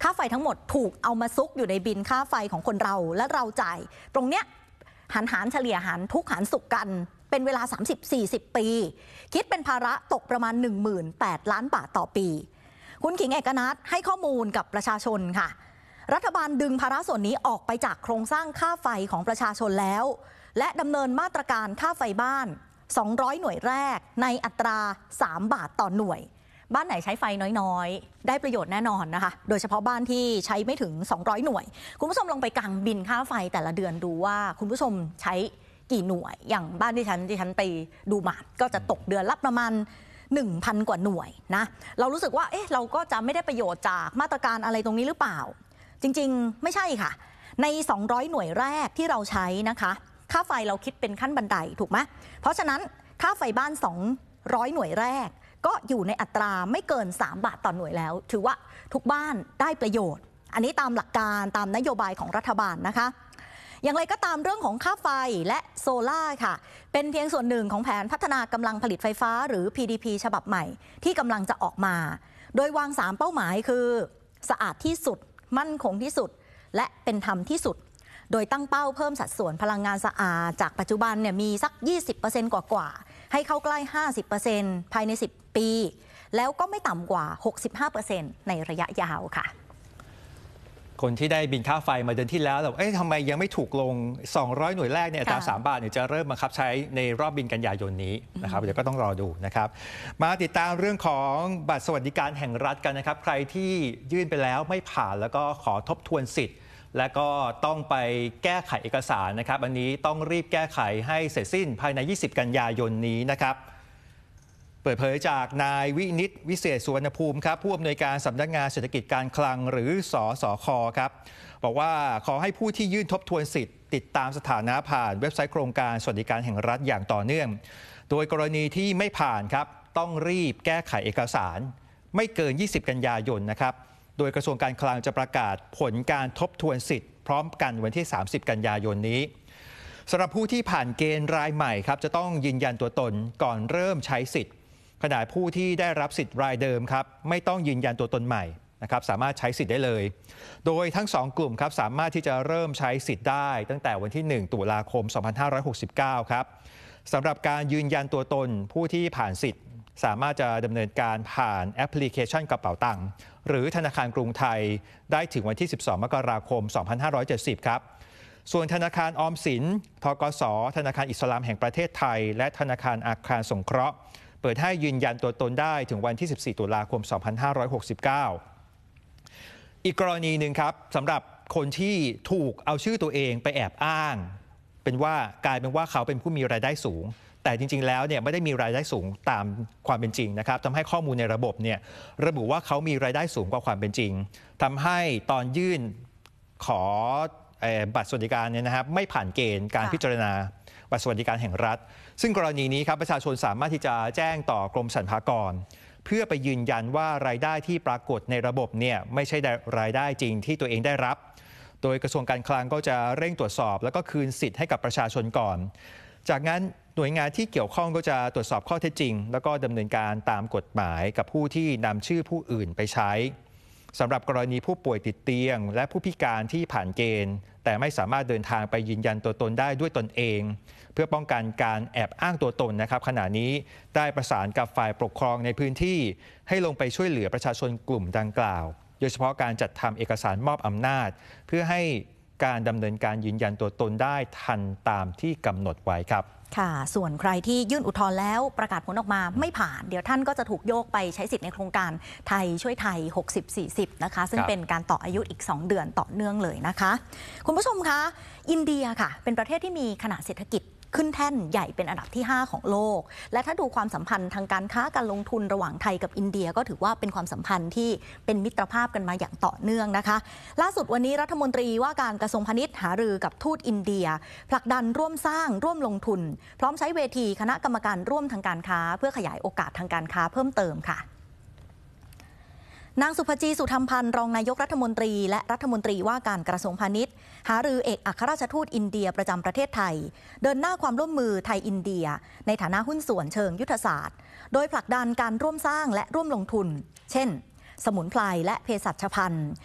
ค่าไฟทั้งหมดถูกเอามาซุกอยู่ในบินค่าไฟของคนเราและเราจ่ายตรงเนี้ยหารเฉลี่ยหารทุกหารสุกกันเป็นเวลา 30-40 ปีคิดเป็นภาระตกประมาณ 18,000 ล้านบาทต่อปีคุณขิงเอกนัทให้ข้อมูลกับประชาชนค่ะรัฐบาลดึงภาระส่วนนี้ออกไปจากโครงสร้างค่าไฟของประชาชนแล้วและดำเนินมาตรการค่าไฟบ้าน200หน่วยแรกในอัตรา3 บาทต่อหน่วยบ้านไหนใช้ไฟน้อยๆได้ประโยชน์แน่นอนนะคะโดยเฉพาะบ้านที่ใช้ไม่ถึง200หน่วยคุณผู้ชมลองไปกังบินค่าไฟแต่ละเดือนดูว่าคุณผู้ชมใช้กี่หน่วยอย่างบ้านที่ฉันไปดูมาก็จะตกเดือนละประมาณ 1,000 กว่าหน่วยนะเรารู้สึกว่าเราก็จะไม่ได้ประโยชน์จากมาตรการอะไรตรงนี้หรือเปล่าจริงๆไม่ใช่ค่ะใน200หน่วยแรกที่เราใช้นะคะค่าไฟเราคิดเป็นขั้นบันไดถูกไหมเพราะฉะนั้นค่าไฟบ้าน200หน่วยแรกก็อยู่ในอัตราไม่เกิน3 บาทต่อหน่วยแล้วถือว่าทุกบ้านได้ประโยชน์อันนี้ตามหลักการตามนโยบายของรัฐบาลนะคะอย่างไรก็ตามเรื่องของค่าไฟและโซล่าค่ะเป็นเพียงส่วนหนึ่งของแผนพัฒนากำลังผลิตไฟฟ้าหรือ PDP ฉบับใหม่ที่กำลังจะออกมาโดยวาง3เป้าหมายคือสะอาดที่สุดมั่นคงที่สุดและเป็นธรรมที่สุดโดยตั้งเป้าเพิ่มสัดส่วนพลังงานสะอาดจากปัจจุบันเนี่ยมีสัก 20% กว่าให้เข้าใกล้ 50% ภายใน10 ปีแล้วก็ไม่ต่ำกว่า 65% ในระยะยาวค่ะคนที่ได้บินค่าไฟมาเดือนที่แล้วแต่ทำไมยังไม่ถูกลง200หน่วยแรกเนี่ยอัตรา3 บาทเนี่ยจะเริ่มบังคับใช้ในรอบบินกันยายนนี้นะครับเดี๋ยวก็ต้องรอดูนะครับมาติดตามเรื่องของบัตรสวัสดิการแห่งรัฐกันนะครับใครที่ยื่นไปแล้วไม่ผ่านแล้วก็ขอทบทวนสิทธิ์และก็ต้องไปแก้ไขเอกสารนะครับอันนี้ต้องรีบแก้ไขให้เสร็จสิ้นภายใน20กันยายนนี้นะครับเปิดเผยจากนายวินิตวิเศษสุวรรณภูมิครับผู้อำนวยการสำนักงานเศรษฐกิจการคลังหรือสสค.ครับบอกว่าขอให้ผู้ที่ยื่นทบทวนสิทธิ์ติดตามสถานะผ่านเว็บไซต์โครงการสวัสดิการแห่งรัฐอย่างต่อเนื่องโดยกรณีที่ไม่ผ่านครับต้องรีบแก้ไขเอกสารไม่เกิน20กันยายนนะครับโดยกระทรวงการคลังจะประกาศผลการทบทวนสิทธิ์พร้อมกันวันที่30กันยายนนี้สำหรับผู้ที่ผ่านเกณฑ์รายใหม่ครับจะต้องยืนยันตัวตนก่อนเริ่มใช้สิทธิ์ขณะผู้ที่ได้รับสิทธิ์รายเดิมครับไม่ต้องยืนยันตัวตนใหม่นะครับสามารถใช้สิทธิ์ได้เลยโดยทั้ง2กลุ่มครับสามารถที่จะเริ่มใช้สิทธิ์ได้ตั้งแต่วันที่1ตุลาคม2569ครับสำหรับการยืนยันตัวตนผู้ที่ผ่านสิทธิ์สามารถจะดำเนินการผ่านแอปพลิเคชันกระเป๋าตังค์หรือธนาคารกรุงไทยได้ถึงวันที่12มกราคม2570ครับส่วนธนาคารออมสินธกส.ธนาคารอิสลามแห่งประเทศไทยและธนาคารอาคารสงเคราะห์เปิดให้ยืนยันตัวตนได้ถึงวันที่14ตุลาคม2569อีกกรณีหนึ่งครับสำหรับคนที่ถูกเอาชื่อตัวเองไปแอบอ้างกลายเป็นว่าเขาเป็นผู้มีรายได้สูงแต่จริงๆแล้วเนี่ยไม่ได้มีรายได้สูงตามความเป็นจริงนะครับทำให้ข้อมูลในระบบเนี่ยระบุว่าเขามีรายได้สูงกว่าความเป็นจริงทำให้ตอนยื่นขอบัตรสวัสดิการเนี่ยนะครับไม่ผ่านเกณฑ์การพิจารณาบัตรสวัสดิการแห่งรัฐซึ่งกรณีนี้ครับประชาชนสามารถที่จะแจ้งต่อกรมสรรพากรเพื่อไปยืนยันว่ารายได้ที่ปรากฏในระบบเนี่ยไม่ใช่รายได้จริงที่ตัวเองได้รับโดยกระทรวงการคลังก็จะเร่งตรวจสอบแล้วก็คืนสิทธิ์ให้กับประชาชนก่อนจากนั้นหน่วยงานที่เกี่ยวข้องก็จะตรวจสอบข้อเท็จจริงแล้วก็ดำเนินการตามกฎหมายกับผู้ที่นำชื่อผู้อื่นไปใช้สำหรับกรณีผู้ป่วยติดเตียงและผู้พิการที่ผ่านเกณฑ์แต่ไม่สามารถเดินทางไปยืนยันตัวตนได้ด้วยตนเองเพื่อป้องกันการแอบอ้างตัวตนนะครับขณะนี้ได้ประสานกับฝ่ายปกครองในพื้นที่ให้ลงไปช่วยเหลือประชาชนกลุ่มดังกล่าวโดยเฉพาะการจัดทำเอกสารมอบอำนาจเพื่อให้การดำเนินการยืนยันตัวตนได้ทันตามที่กำหนดไว้ครับค่ะส่วนใครที่ยื่นอุทธรณ์แล้วประกาศผลออกมาไม่ผ่านเดี๋ยวท่านก็จะถูกโยกไปใช้สิทธิ์ในโครงการไทยช่วยไทย60-40นะคะซึ่งเป็นการต่ออายุอีก2 เดือนต่อเนื่องเลยนะคะคุณผู้ชมคะอินเดียค่ะเป็นประเทศที่มีขนาดเศรษฐกิจขึ้นแท่นใหญ่เป็นอันดับที่5ของโลกและถ้าดูความสัมพันธ์ทางการค้าการลงทุนระหว่างไทยกับอินเดียก็ถือว่าเป็นความสัมพันธ์ที่เป็นมิตรภาพกันมาอย่างต่อเนื่องนะคะล่าสุดวันนี้รัฐมนตรีว่าการกระทรวงพาณิชย์หารือกับทูตอินเดียผลักดันร่วมสร้างร่วมลงทุนพร้อมใช้เวทีคณะกรรมการร่วมทางการค้าเพื่อขยายโอกาสทางการค้าเพิ่มเติมค่ะนางสุภจีสุธรรมพันธ์รองนายกรัฐมนตรีและรัฐมนตรีว่าการกระทรวงพาณิชย์หารือเอกอัครราชทูตอินเดียประจำประเทศไทยเดินหน้าความร่วมมือไทยอินเดียในฐานะหุ้นส่วนเชิงยุทธศาสตร์โดยผลักดันการร่วมสร้างและร่วมลงทุนเช่นสมุนไพรและเภสัชภัณฑ์